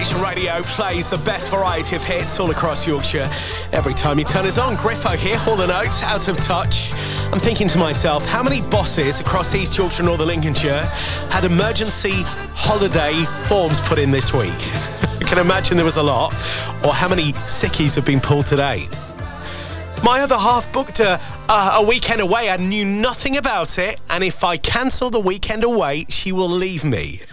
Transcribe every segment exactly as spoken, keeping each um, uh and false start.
Nation Radio plays the best variety of hits all across Yorkshire. Every time you turn us on, Griffo here, Hall and Oates, Out of Touch. I'm thinking to myself, how many bosses across East Yorkshire and Northern Lincolnshire had emergency holiday forms put in this week? I can imagine there was a lot. Or how many sickies have been pulled today? My other half booked a, a, a weekend away. I knew nothing about it. And if I cancel the weekend away, she will leave me.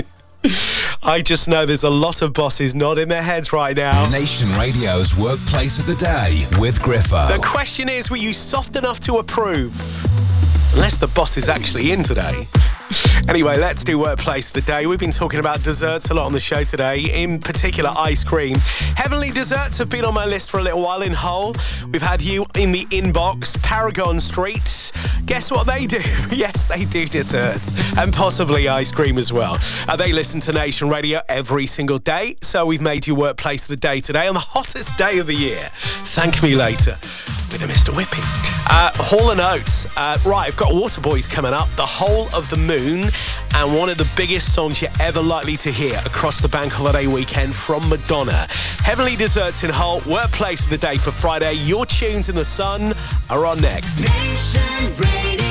I just know there's a lot of bosses nodding their heads right now. Nation Radio's Workplace of the Day with Griffo. The question is, were you soft enough to approve? Unless the boss is actually in today. Anyway, let's do Workplace of the Day. We've been talking about desserts a lot on the show today, in particular ice cream. Heavenly Desserts have been on my list for a little while in Hull. We've had you in the inbox, Paragon Street. Guess what they do? Yes, they do desserts and possibly ice cream as well. Uh, they listen to Nation Radio every single day, so we've made you Workplace of the Day today on the hottest day of the year. Thank me later with a Mister Whippy. Uh, Hall and Oates. Uh, right, I've got Waterboys coming up, The Whole of the Moon, and one of the biggest songs you're ever likely to hear across the bank holiday weekend from Madonna. Heavenly Desserts in Hull, Workplace of the Day for Friday. Your tunes in the sun are on next. Nation Radio.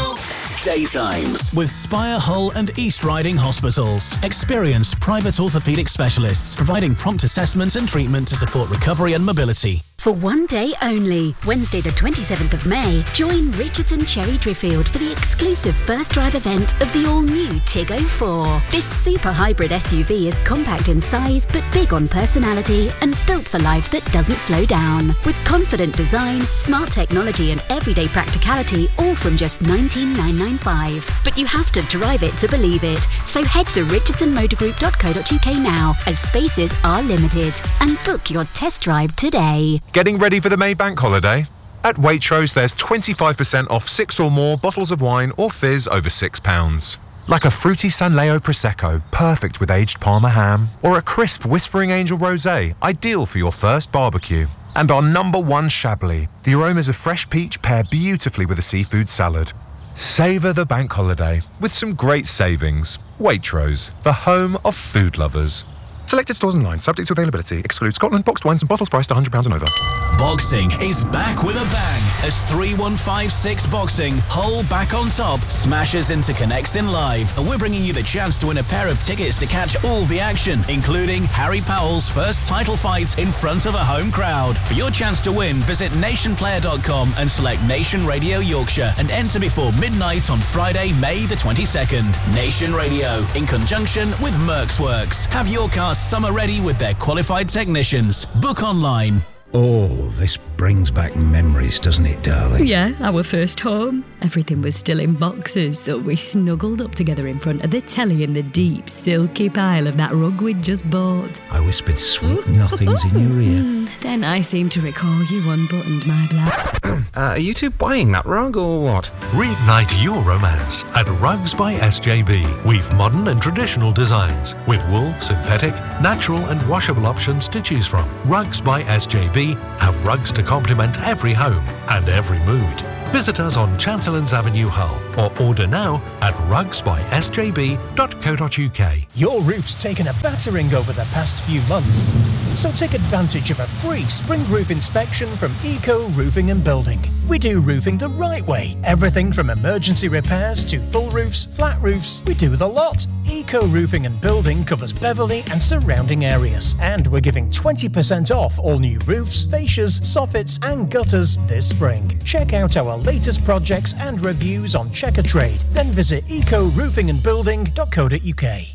Daytimes with Spire Hull and East Riding Hospitals. Experienced private orthopaedic specialists providing prompt assessment and treatment to support recovery and mobility. For one day only, Wednesday the twenty-seventh of May, join Richardson Cherry Driffield for the exclusive first drive event of the all-new Tig oh four. This super hybrid S U V is compact in size but big on personality and built for life that doesn't slow down. With confident design, smart technology and everyday practicality, all from just nineteen thousand nine hundred ninety-five dollars. But you have to drive it to believe it. So head to richardson motor group dot co dot uk now, as spaces are limited, and book your test drive today. Getting ready for the May bank holiday? At Waitrose, there's twenty-five percent off six or more bottles of wine or fizz over six pounds. Like a fruity San Leo Prosecco, perfect with aged Parma ham, or a crisp Whispering Angel Rosé, ideal for your first barbecue. And our number one Chablis, the aromas of fresh peach pair beautifully with a seafood salad. Savour the bank holiday with some great savings. Waitrose, the home of food lovers. Selected stores online, subject to availability. Exclude Scotland, boxed wines and bottles priced one hundred pounds and over. Boxing is back with a bang as three one five six Boxing, Hull back on top, smashes into Connexin Live. And we're bringing you the chance to win a pair of tickets to catch all the action, including Harry Powell's first title fight in front of a home crowd. For your chance to win, visit nation player dot com and select Nation Radio Yorkshire and enter before midnight on Friday, May the twenty-second. Nation Radio, in conjunction with Merck's Works. Have your car summer ready with their qualified technicians. Book online. Oh, this brings back memories, doesn't it, darling? Yeah, our first home. Everything was still in boxes, so we snuggled up together in front of the telly in the deep, silky pile of that rug we'd just bought. I whispered sweet nothings in your ear. Then I seem to recall you unbuttoned my blouse. uh, are you two buying that rug or what? Reignite your romance at Rugs by S J B. We've modern and traditional designs with wool, synthetic, natural and washable options to choose from. Rugs by S J B have rugs to complement every home and every mood. Visit us on Chancellors Avenue, Hull, or order now at rugs by s j b dot co dot u k. Your roof's taken a battering over the past few months, so take advantage of a free spring roof inspection from Eco Roofing and Building. We do roofing the right way. Everything from emergency repairs to full roofs, flat roofs, we do the lot. Eco Roofing and Building covers Beverley and surrounding areas, and we're giving twenty percent off all new roofs, fascias, soffits and gutters this spring. Check out our latest projects and reviews on Checker Trade. Then visit eco roofing and building dot co dot u k.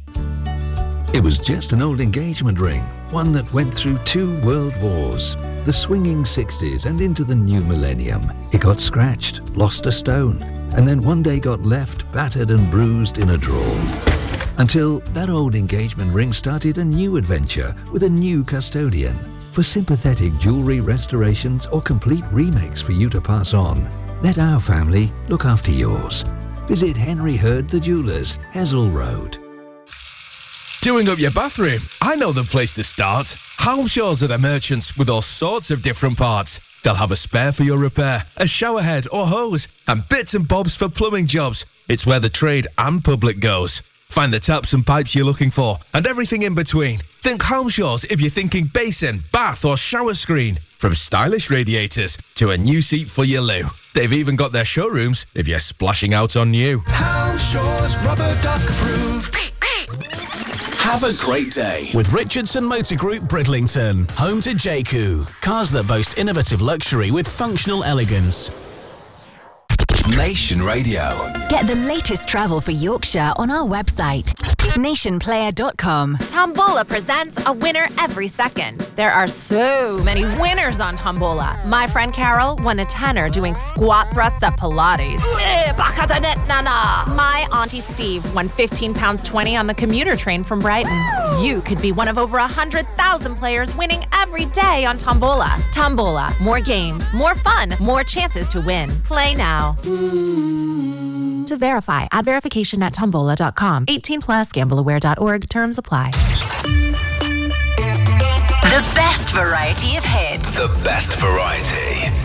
It was just an old engagement ring, one that went through two world wars, the swinging sixties and into the new millennium. It got scratched, lost a stone, and then one day got left battered and bruised in a drawer. Until that old engagement ring started a new adventure with a new custodian. For sympathetic jewellery restorations or complete remakes for you to pass on, let our family look after yours. Visit Henry Hurd the Jewellers, Hessel Road. Doing up your bathroom? I know the place to start. Homeshaw's are the merchants with all sorts of different parts. They'll have a spare for your repair, a shower head or hose, and bits and bobs for plumbing jobs. It's where the trade and public goes. Find the taps and pipes you're looking for and everything in between. Think Holmeshaws if you're thinking basin, bath or shower screen. From stylish radiators to a new seat for your loo. They've even got their showrooms if you're splashing out on new. Holmeshaws Rubber Duck approved. Have a great day with Richardson Motor Group Bridlington, home to J C U. Cars that boast innovative luxury with functional elegance. Nation Radio. Get the latest travel for Yorkshire on our website, nation player dot com. Tombola presents a winner every second. There are so many winners on Tombola. My friend Carol won a tenner doing squat thrusts at Pilates. My auntie Steve won fifteen pounds twenty on the commuter train from Brighton. You could be one of over one hundred thousand players winning every day on Tombola. Tombola. More games, more fun, more chances to win. Play now. To verify, add verification at tombola dot com. eighteen plus, gamble aware dot org. Terms apply. The best variety of hits. The best variety.